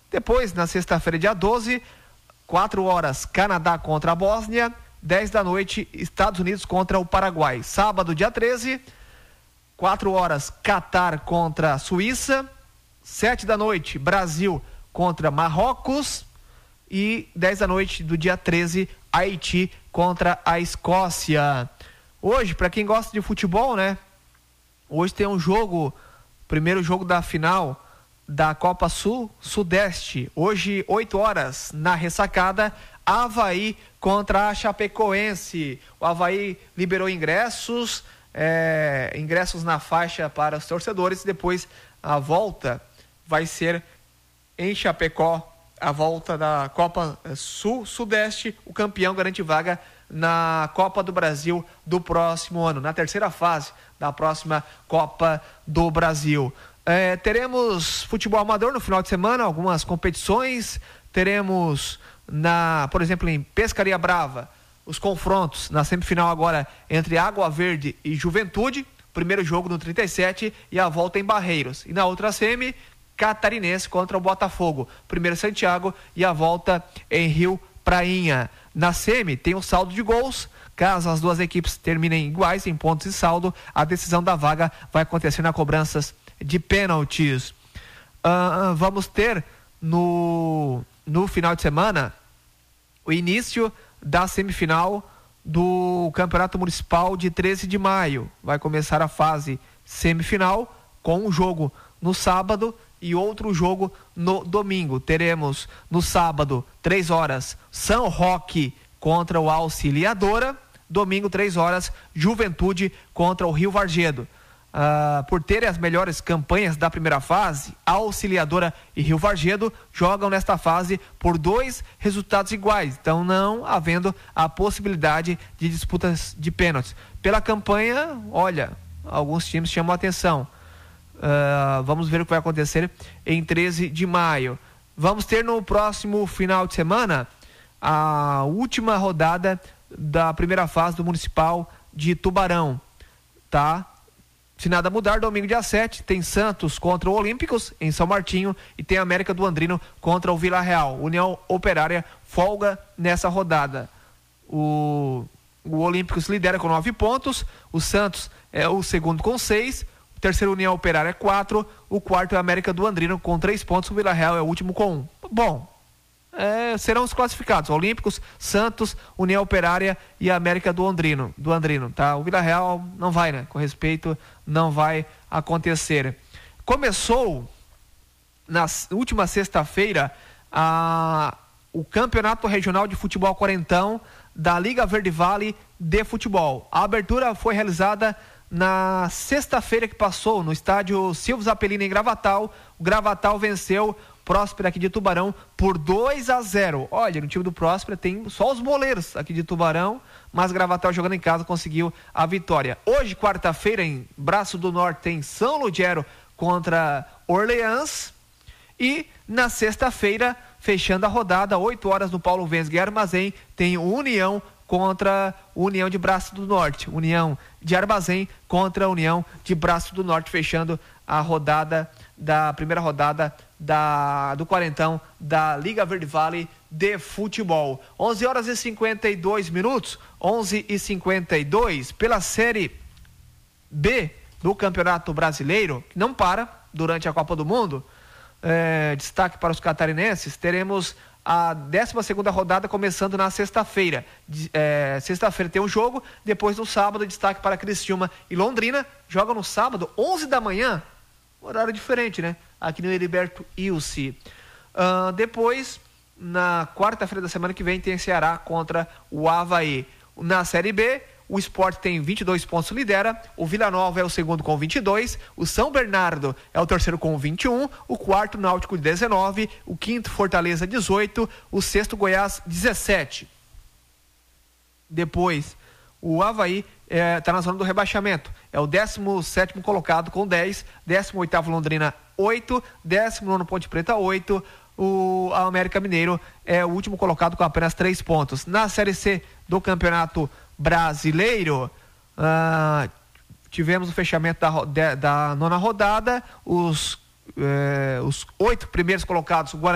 Depois, na sexta-feira, dia 12, 4 horas, Canadá contra a Bósnia, 10 da noite, Estados Unidos contra o Paraguai. Sábado, dia 13, 4 horas, Catar contra a Suíça, 7 da noite, Brasil contra Marrocos e 10 da noite do dia 13, Haiti contra a Escócia. Hoje, para quem gosta de futebol, né? Hoje tem um jogo, primeiro jogo da final da Copa Sul-Sudeste. Hoje, 8 horas, na ressacada, Avaí contra a Chapecoense. O Avaí liberou ingressos na faixa para os torcedores. Depois, a volta vai ser em Chapecó, a volta da Copa Sul-Sudeste. O campeão garante vaga na Copa do Brasil do próximo ano, na terceira fase da próxima Copa do Brasil. Teremos futebol amador no final de semana, algumas competições. Teremos, por exemplo, em Pescaria Brava, os confrontos na semifinal agora entre Água Verde e Juventude. Primeiro jogo no 37 e a volta em Barreiros. E na outra semi, Catarinense contra o Botafogo. Primeiro Santiago e a volta em Rio Prainha. Na semi tem um saldo de gols. Caso as duas equipes terminem iguais em pontos e saldo, a decisão da vaga vai acontecer nas cobranças de pênaltis. Vamos ter no final de semana o início da semifinal do Campeonato Municipal de 13 de maio. Vai começar a fase semifinal com um jogo no sábado e outro jogo no domingo. Teremos no sábado, 3 horas, São Roque contra o Auxiliadora. Domingo, 3 horas, Juventude contra o Rio Vargedo. Por terem as melhores campanhas da primeira fase, a Auxiliadora e Rio Vargedo jogam nesta fase por 2 resultados iguais, então não havendo a possibilidade de disputas de pênaltis. Pela campanha, olha, alguns times chamam a atenção. Vamos ver o que vai acontecer em 13 de maio. Vamos ter no próximo final de semana a última rodada da primeira fase do Municipal de Tubarão, tá? Se nada mudar, domingo dia 7 tem Santos contra o Olímpicos em São Martinho e tem América do Andrino contra o Vila Real. União Operária folga nessa rodada. O Olímpicos lidera com 9 pontos, o Santos é o segundo com 6, o terceiro União Operária 4, o quarto é América do Andrino com 3 pontos, o Vila Real é o último com 1. Bom, serão os classificados: Olímpicos, Santos, União Operária e América do Andrino, tá? O Vila Real não vai, né? Com respeito, não vai acontecer. Começou na última sexta-feira o Campeonato Regional de Futebol Quarentão da Liga Verde Vale de Futebol. A abertura foi realizada na sexta-feira que passou no estádio Silvio Zapelini em Gravatal. O Gravatal venceu Próspera aqui de Tubarão por 2-0. Olha, no time do Próspera tem só os boleiros aqui de Tubarão, mas Gravatal jogando em casa conseguiu a vitória. Hoje, quarta-feira, em Braço do Norte, tem São Lugero contra Orleans. E na sexta-feira, fechando a rodada, 8 horas no Paulo Wensger Armazém, tem União contra União de Braço do Norte. União de Armazém contra União de Braço do Norte, fechando a rodada primeira rodada do quarentão da Liga Verde Vale de Futebol. 11 horas e 52 minutos, 11h52, pela Série B do Campeonato Brasileiro, que não para durante a Copa do Mundo. Destaque para os catarinenses, teremos a 12ª rodada começando na sexta-feira. Sexta-feira tem um jogo, depois no sábado, destaque para Criciúma e Londrina, jogam no sábado, 11 da manhã, horário diferente, né? Aqui no Heriberto Ilse. Depois, na quarta-feira da semana que vem, tem Ceará contra o Avaí. Na Série B, o Sport tem 22 pontos, lidera. O Vila Nova é o segundo com 22. O São Bernardo é o terceiro com 21. O quarto, Náutico, 19. O quinto, Fortaleza, 18. O sexto, Goiás, 17. Depois, o Avaí está na zona do rebaixamento. É o 17º colocado com 10. 18º Londrina, 8. 19º Ponte Preta, 8. O América Mineiro é o último colocado com apenas 3 pontos. Na Série C do Campeonato Brasileiro, tivemos o fechamento da 9ª rodada. Os 8 primeiros colocados, o Guarani